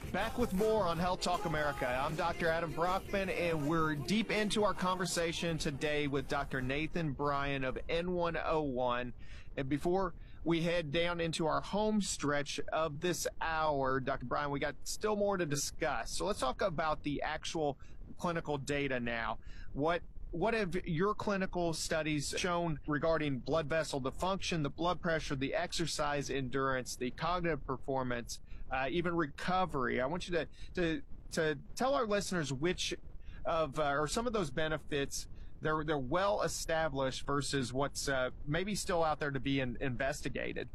Back with more on Health Talk America. I'm Dr. Adam Brockman, and we're deep into our conversation today with Dr. Nathan Bryan of N101. And before we head down into our home stretch of this hour, Dr. Bryan, we got still more to discuss. So let's talk about the actual clinical data now. What have your clinical studies shown regarding blood vessel dysfunction, the blood pressure, the exercise endurance, the cognitive performance, even recovery? I want you to tell our listeners which of or some of those benefits they're well established versus what's maybe still out there to be investigated.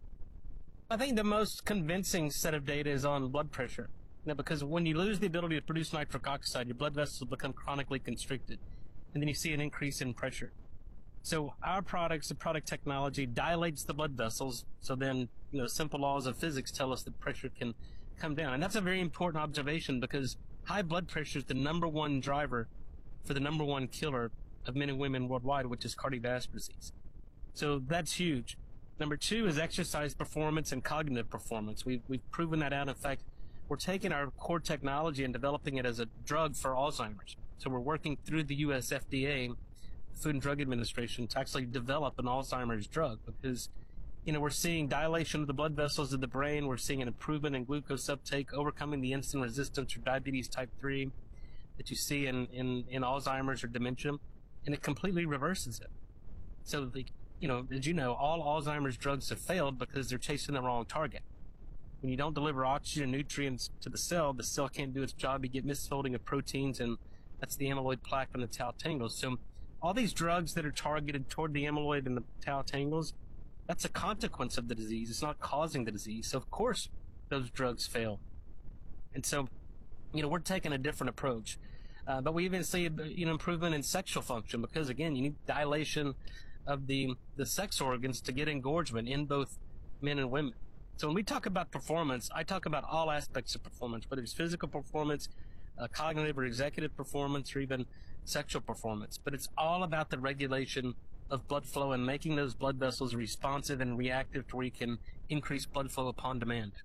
I think the most convincing set of data is on blood pressure. Because when you lose the ability to produce nitric oxide, your blood vessels become chronically constricted. And then you see an increase in pressure. So our products, the product technology, dilates the blood vessels. So then, simple laws of physics tell us that pressure can come down. And that's a very important observation because high blood pressure is the number one driver for the number one killer of men and women worldwide, which is cardiovascular disease. So that's huge. Number two is exercise performance and cognitive performance. We've proven that out. In fact, we're taking our core technology and developing it as a drug for Alzheimer's. So we're working through the U.S. FDA, Food and Drug Administration, to actually develop an Alzheimer's drug because, we're seeing dilation of the blood vessels of the brain. We're seeing an improvement in glucose uptake, overcoming the insulin resistance or diabetes type 3 that you see in Alzheimer's or dementia, and it completely reverses it. So, as you know, all Alzheimer's drugs have failed because they're chasing the wrong target. When you don't deliver oxygen and nutrients to the cell can't do its job. You get misfolding of proteins, and that's the amyloid plaque and the tau tangles. So all these drugs that are targeted toward the amyloid and the tau tangles, that's a consequence of the disease. It's not causing the disease. So of course those drugs fail. And so, we're taking a different approach. But we even see, improvement in sexual function because again, you need dilation of the sex organs to get engorgement in both men and women. So when we talk about performance, I talk about all aspects of performance, whether it's physical performance, cognitive or executive performance, or even sexual performance. But it's all about the regulation of blood flow and making those blood vessels responsive and reactive to where you can increase blood flow upon demand.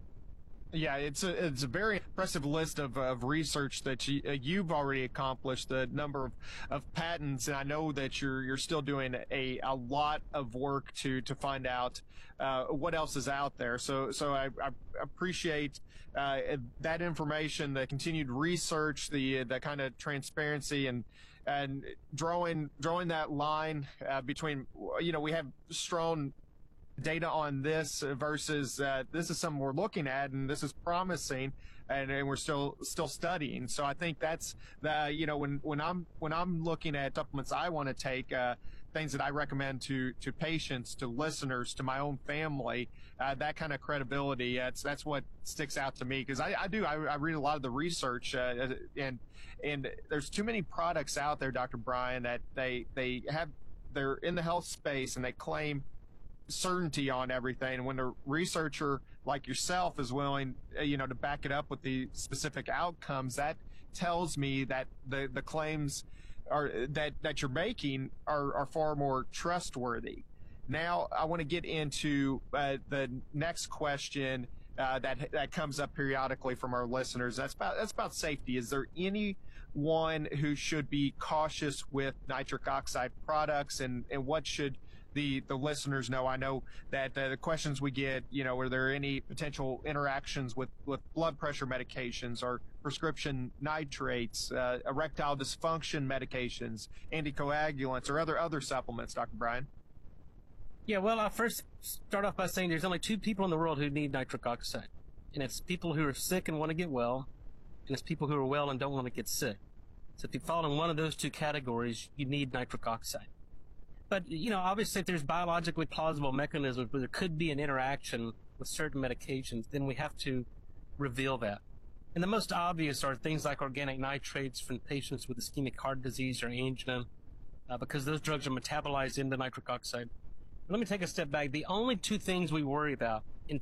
Yeah, it's a very impressive list of research that you've already accomplished, the number of patents, and I know that you're still doing a lot of work to find out what else is out there. So I appreciate that information, the continued research, the kind of transparency and drawing that line between we have strong data on this versus this is something we're looking at and this is promising and we're still studying. So I think that's the when I'm looking at supplements I want to take, things that I recommend to patients, to listeners, to my own family, that kind of credibility, that's what sticks out to me because I read a lot of the research and there's too many products out there, Dr. Bryan, that they're in the health space and they claim certainty on everything. And when a researcher like yourself is willing, to back it up with the specific outcomes, that tells me that the claims that you're making are far more trustworthy. Now, I want to get into the next question that comes up periodically from our listeners. That's about safety. Is there anyone who should be cautious with nitric oxide products, and what should the listeners know? I know that the questions we get, are there any potential interactions with blood pressure medications or prescription nitrates, erectile dysfunction medications, anticoagulants, or other supplements, Dr. Bryan? Yeah, well, I'll first start off by saying there's only two people in the world who need nitric oxide. And it's people who are sick and want to get well, and it's people who are well and don't want to get sick. So if you fall in one of those two categories, you need nitric oxide. But, obviously if there's biologically plausible mechanisms where there could be an interaction with certain medications, then we have to reveal that. And the most obvious are things like organic nitrates from patients with ischemic heart disease or angina, because those drugs are metabolized into nitric oxide. Let me take a step back. The only two things we worry about in